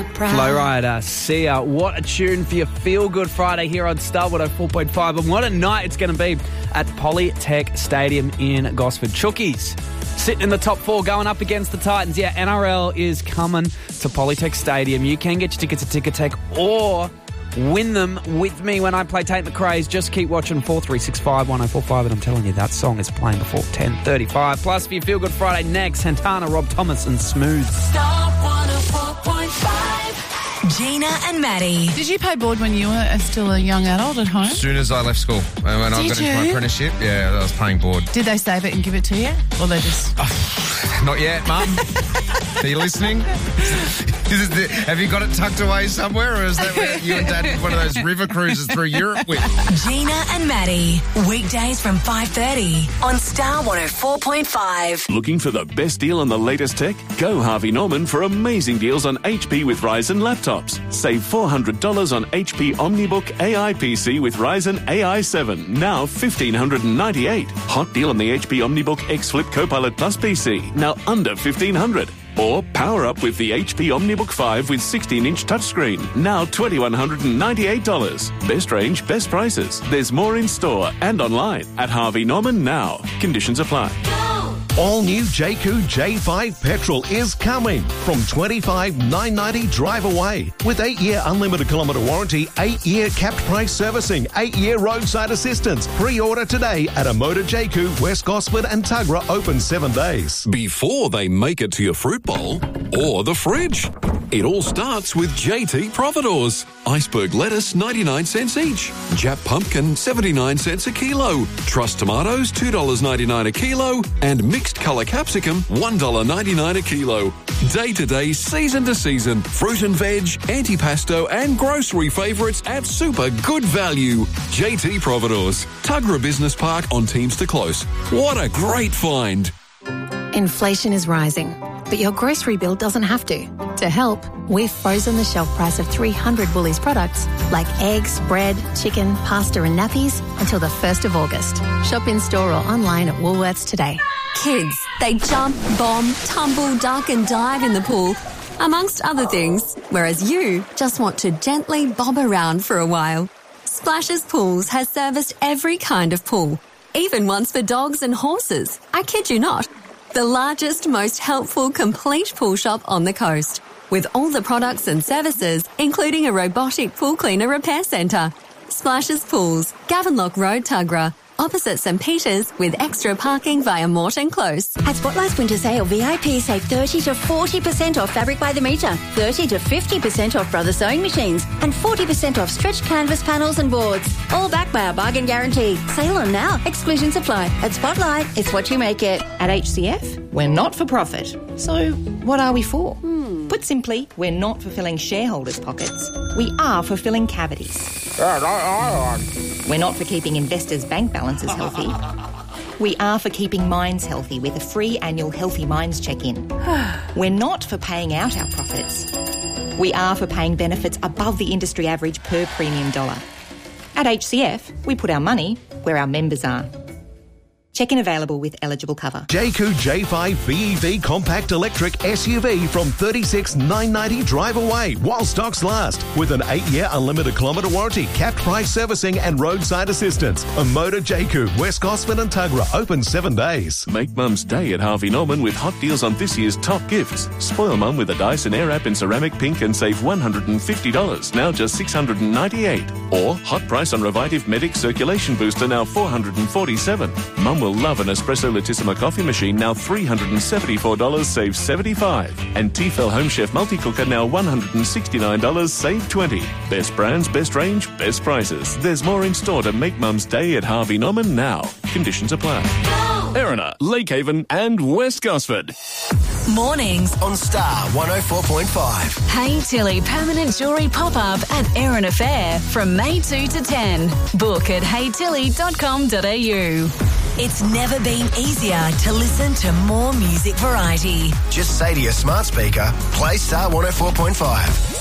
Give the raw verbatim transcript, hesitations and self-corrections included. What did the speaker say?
Flowrider, Sia. What a tune for your Feel Good Friday here on Star one oh four point five. And what a night it's going to be at Polytech Stadium in Gosford. Chookies sitting in the top four, going up against the Titans. Yeah, N R L is coming to Polytech Stadium. You can get your tickets at Ticketek or win them with me when I play Tate McRae's. Just keep watching four three six five, one oh four five, and I'm telling you, that song is playing before ten thirty-five. Plus, for your Feel Good Friday next, Santana, Rob Thomas, and Smooth. Star one oh four point five. Gina and Maddie. Did you pay board when you were still a young adult at home? As soon as I left school, and when I Did got into my you? apprenticeship, yeah, I was paying board. Did they save it and give it to you? Or they just... Not yet, Mum. Are you listening? Is the, have you got it tucked away somewhere, or is that where you and Dad did one of those river cruises through Europe with? Gina and Maddie. Weekdays from five thirty on Star one oh four point five. Looking for the best deal on the latest tech? Go Harvey Norman for amazing deals on H P with Ryzen laptops. Save four hundred dollars on H P OmniBook A I P C with Ryzen A I seven, now one thousand five hundred ninety-eight dollars. Hot deal on the H P OmniBook X Flip Copilot Plus P C, now under fifteen hundred dollars. Or power up with the H P OmniBook five with sixteen inch touchscreen, now two thousand one hundred ninety-eight dollars. Best range, best prices. There's more in store and online at Harvey Norman now. Conditions apply. All new J Q J five petrol is coming from twenty-five thousand nine hundred ninety dollars drive away with eight year unlimited kilometre warranty, eight year capped price servicing, eight year roadside assistance. Pre-order today at a Motor J Q, West Gosford and Tuggerah, open seven days. Before they make it to your fruit bowl or the fridge. It all starts with J T Providores. Iceberg lettuce, ninety-nine cents each. Jap pumpkin, seventy-nine cents a kilo. Truss tomatoes, two dollars ninety-nine a kilo. And mixed colour capsicum, one dollar ninety-nine a kilo. Day to day, season to season. Fruit and veg, antipasto and grocery favourites at super good value. J T Providores. Tuggerah Business Park on Teamster Close. What a great find. Inflation is rising, but your grocery bill doesn't have to. To help, we've frozen the shelf price of three hundred Woolies products like eggs, bread, chicken, pasta and nappies until the first of August. Shop in store or online at Woolworths today. Kids, they jump, bomb, tumble, duck and dive in the pool, amongst other things, whereas you just want to gently bob around for a while. Splashes Pools has serviced every kind of pool, even ones for dogs and horses. I kid you not. The largest, most helpful, complete pool shop on the coast, with all the products and services, including a robotic pool cleaner repair centre. Splashes Pools, Gavenlock Road, Tuggerah, opposite St Peters, with extra parking via Morton Close. At Spotlight's Winter Sale, V I P save thirty to forty percent off fabric by the metre, thirty to fifty percent off Brother sewing machines, and forty percent off stretched canvas panels and boards. All backed by our bargain guarantee. Sale on now. Exclusions apply. At Spotlight, it's what you make it. At H C F, we're not for profit. So what are we for? Hmm. Put simply, we're not fulfilling shareholders' pockets. We are fulfilling cavities. We're not for keeping investors' bank balances healthy. We are for keeping minds healthy with a free annual Healthy Minds check-in. We're not for paying out our profits. We are for paying benefits above the industry average per premium dollar. At H C F, we put our money where our members are. Check-in available with eligible cover. J Q J five B E V Compact Electric S U V from thirty-six thousand nine hundred ninety dollars drive away while stocks last with an eight year unlimited kilometre warranty, capped price servicing and roadside assistance. A Motor J Q, West Gosford and Tuggerah, open seven days. Make Mum's Day at Harvey Norman with hot deals on this year's top gifts. Spoil Mum with a Dyson Airwrap in ceramic pink and save one hundred fifty dollars, now just six hundred ninety-eight dollars. Or hot price on Revitive Medic Circulation Booster, now four hundred forty-seven dollars. Mum will love an Espresso Latissima coffee machine, now three hundred seventy-four dollars, save seventy-five dollars. And Tefal Home Chef Multi-Cooker, now one hundred sixty-nine dollars, save twenty dollars. Best brands, best range, best prices. There's more in store to make Mum's Day at Harvey Norman now. Conditions apply. Erina, Lakehaven and West Gosford. Mornings on Star one oh four point five. Hey Tilly permanent jewellery pop-up at Erina Fair from May second to tenth. Book at hey tilly dot com dot a u. It's never been easier to listen to more music variety. Just say to your smart speaker, play Star one oh four point five.